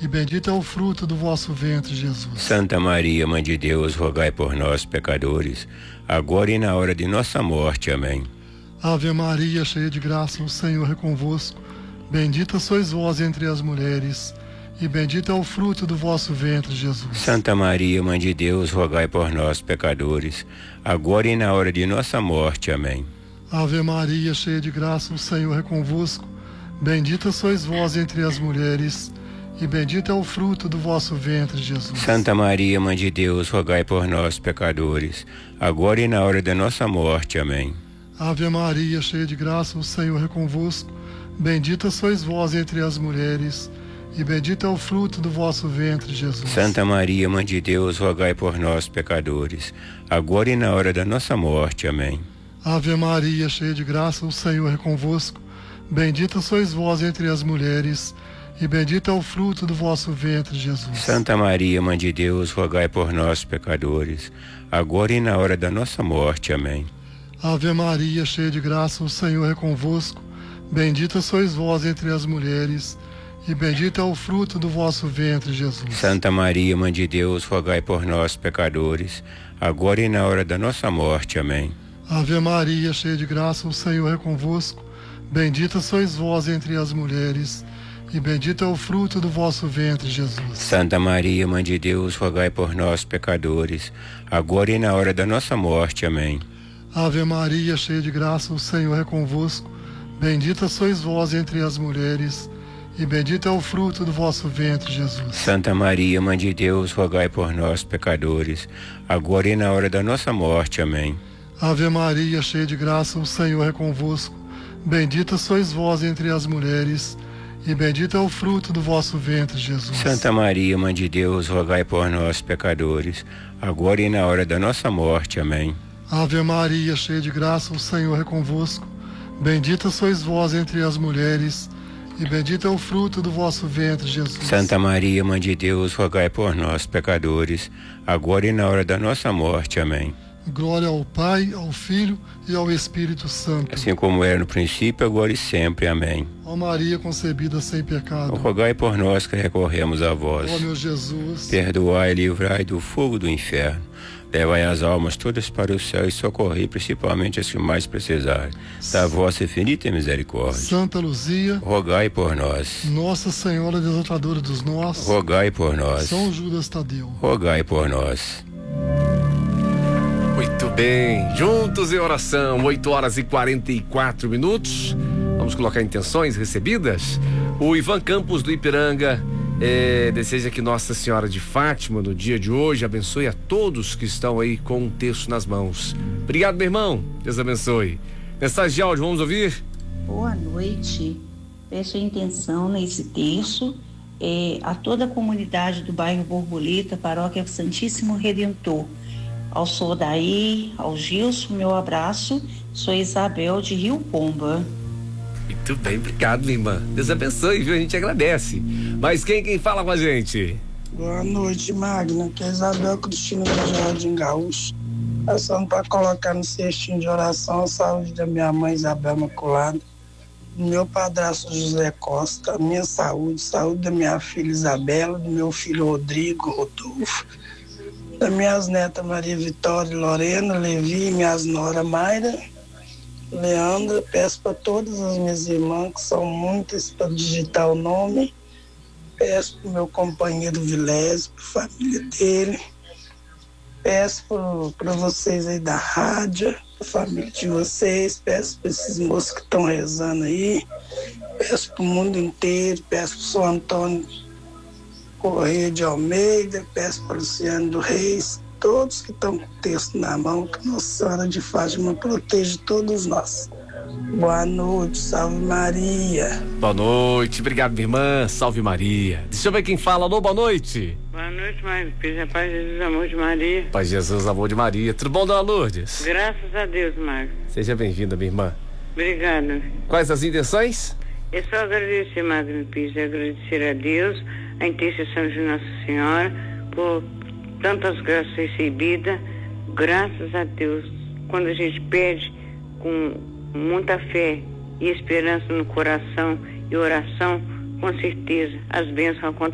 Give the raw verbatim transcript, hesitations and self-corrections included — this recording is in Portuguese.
e bendito é o fruto do vosso ventre, Jesus. Santa Maria, Mãe de Deus, rogai por nós, pecadores, agora e na hora de nossa morte. Amém. Ave Maria, cheia de graça, o Senhor é convosco. Bendita sois vós entre as mulheres, e bendito é o fruto do vosso ventre, Jesus. Santa Maria, Mãe de Deus, rogai por nós, pecadores, agora e na hora de nossa morte. Amém. Ave Maria, cheia de graça, o Senhor é convosco. Bendita sois vós entre as mulheres, e bendito é o fruto do vosso ventre, Jesus. Santa Maria, Mãe de Deus, rogai por nós, pecadores, agora e na hora da nossa morte. Amém. Ave Maria, cheia de graça, o Senhor é convosco. Bendita sois vós entre as mulheres, e bendito é o fruto do vosso ventre, Jesus. Santa Maria, Mãe de Deus, rogai por nós, pecadores, agora e na hora da nossa morte. Amém. Ave Maria, cheia de graça, o Senhor é convosco. Bendita sois vós entre as mulheres, e bendito é o fruto do vosso ventre, Jesus. Santa Maria, Mãe de Deus, rogai por nós, pecadores, agora e na hora da nossa morte. Amém. Ave Maria, cheia de graça, o Senhor é convosco. Bendita sois vós entre as mulheres, e bendito é o fruto do vosso ventre, Jesus. Santa Maria, Mãe de Deus, rogai por nós, pecadores, agora e na hora da nossa morte. Amém. Ave Maria, cheia de graça, o Senhor é convosco. Bendita sois vós entre as mulheres, e bendito é o fruto do vosso ventre, Jesus. Santa Maria, Mãe de Deus, rogai por nós, pecadores, agora e na hora da nossa morte. Amém. Ave Maria, cheia de graça, o Senhor é convosco. Bendita sois vós entre as mulheres, e bendito é o fruto do vosso ventre, Jesus. Santa Maria, Mãe de Deus, rogai por nós, pecadores, agora e na hora da nossa morte. Amém. Ave Maria, cheia de graça, o Senhor é convosco. Bendita sois vós entre as mulheres, e bendito é o fruto do vosso ventre, Jesus. Santa Maria, Mãe de Deus, rogai por nós, pecadores, agora e na hora da nossa morte. Amém. Ave Maria, cheia de graça, o Senhor é convosco. Bendita sois vós entre as mulheres, e bendito é o fruto do vosso ventre, Jesus. Santa Maria, Mãe de Deus, rogai por nós, pecadores, agora e na hora da nossa morte. Amém. Glória ao Pai, ao Filho e ao Espírito Santo. Assim como era no princípio, agora e sempre. Amém. Ó Maria concebida sem pecado, rogai por nós que recorremos a vós. Ó meu Jesus, perdoai e livrai do fogo do inferno. Levai as almas todas para o céu e socorrei principalmente as que mais precisarem da vossa infinita misericórdia. Santa Luzia, rogai por nós. Nossa Senhora Desatadora dos Nós, rogai por nós. São Judas Tadeu, rogai por nós. Muito bem, juntos em oração, oito horas e quarenta e quatro minutos. Vamos colocar intenções recebidas. O Ivan Campos do Ipiranga é, deseja que Nossa Senhora de Fátima, no dia de hoje, abençoe a todos que estão aí com um texto nas mãos. Obrigado, meu irmão. Deus abençoe. Mensagem de áudio, vamos ouvir? Boa noite. Peço a intenção nesse texto é, a toda a comunidade do bairro Borboleta, Paróquia Santíssimo Redentor. Ao Sodaí, ao Gilson, meu abraço. Sou Isabel de Rio Pomba. Muito bem, obrigado, minha irmã. Deus abençoe, viu? A gente agradece. Mas quem quem fala com a gente? Boa noite, Magna. Que é Isabel Cristina do Jardim Gaúcho. Passando para colocar no cestinho de oração a saúde da minha mãe Isabel Maculada, do meu padrasto José Costa, a minha saúde, saúde da minha filha Isabela, do meu filho Rodrigo Rodolfo, das minhas netas Maria Vitória e Lorena, Levi, minhas noras Mayra, Leandra. Peço para todas as minhas irmãs, que são muitas, para digitar o nome. Peço para o meu companheiro Vilésio, para a família dele. Peço para vocês aí da rádio, para a família de vocês. Peço para esses moços que estão rezando aí. Peço para o mundo inteiro. Peço para o São Antônio Correia de Almeida, peço para Luciano do Reis, todos que estão com o texto na mão, que Nossa Senhora de Fátima proteja todos nós. Boa noite, salve Maria. Boa noite, obrigado, minha irmã, salve Maria. Deixa eu ver quem fala, alô, boa noite. Boa noite, Maria Pisa, Pai Jesus, amor de Maria. Pai Jesus, amor de Maria. Tudo bom, dona Lourdes? Graças a Deus, Marcos. Seja bem-vinda, minha irmã. Obrigada. Quais as intenções? É só agradecer, Magno Pisa, agradecer a Deus, a intercessão de Nossa Senhora, por tantas graças recebidas. Graças a Deus, quando a gente pede com muita fé e esperança no coração e oração, com certeza as bênçãos acontecem.